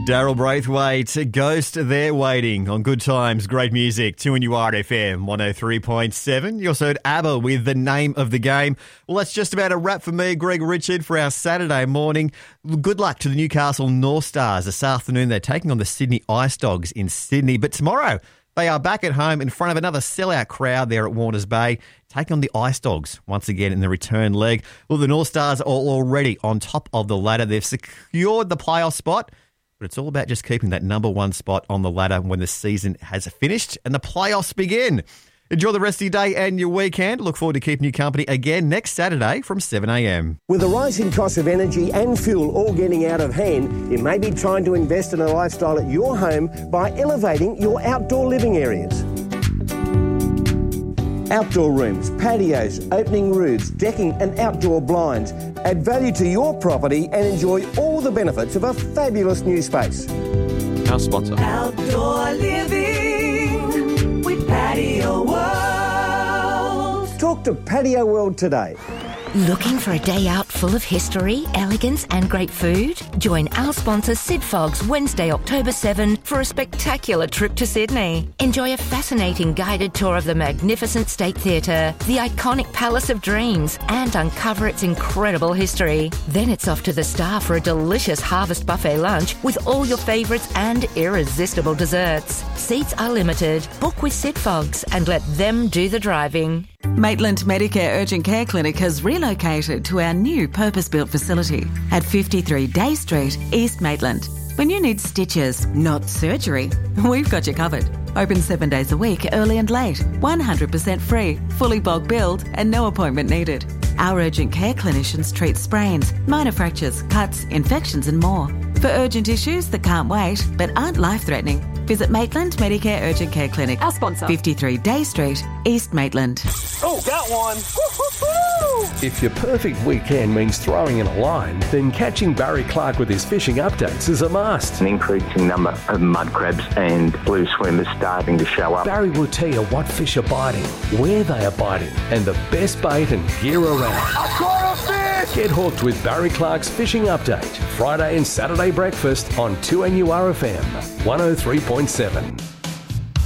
Daryl Braithwaite, Ghost, they're waiting on Good Times, great music, 2NURFM 103.7. You also heard ABBA with The Name of the Game. Well, that's just about a wrap for me, Greg Richard, for our Saturday morning. Good luck to the Newcastle North Stars this afternoon. They're taking on the Sydney Ice Dogs in Sydney. But tomorrow, they are back at home in front of another sellout crowd there at Warners Bay, taking on the Ice Dogs once again in the return leg. Well, the North Stars are already on top of the ladder. They've secured the playoff spot. But it's all about just keeping that number one spot on the ladder when the season has finished and the playoffs begin. Enjoy the rest of your day and your weekend. Look forward to keeping you company again next Saturday from 7 a.m. With the rising cost of energy and fuel all getting out of hand, you may be trying to invest in a lifestyle at your home by elevating your outdoor living areas. Outdoor rooms, patios, opening roofs, decking and outdoor blinds add value to your property and enjoy all the benefits of a fabulous new space. Our sponsor. Outdoor living with Patio World. Talk to Patio World today. Looking for a day out full of history, elegance and great food? Join our sponsor Sid Fogg's Wednesday, October 7 for a spectacular trip to Sydney. Enjoy a fascinating guided tour of the magnificent State Theatre, the iconic Palace of Dreams, and uncover its incredible history. Then it's off to the Star for a delicious harvest buffet lunch with all your favourites and irresistible desserts. Seats are limited. Book with Sid Fogg's and let them do the driving. Maitland Medicare Urgent Care Clinic has relocated to our new purpose-built facility at 53 Day Street, East Maitland. When you need stitches, not surgery, we've got you covered. Open 7 days a week, early and late, 100% free, fully bulk billed and no appointment needed. Our urgent care clinicians treat sprains, minor fractures, cuts, infections and more. For urgent issues that can't wait but aren't life-threatening, visit Maitland Medicare Urgent Care Clinic. Our sponsor. 53 Day Street, East Maitland. Oh, got one. Woo-hoo-hoo! If your perfect weekend means throwing in a line, then catching Barry Clark with his fishing updates is a must. An increasing number of mud crabs and blue swimmers starting to show up. Barry will tell you what fish are biting, where they are biting, and the best bait and gear around. I caught a fish! Get hooked with Barry Clark's Fishing Update, Friday and Saturday breakfast on 2NURFM 103.7.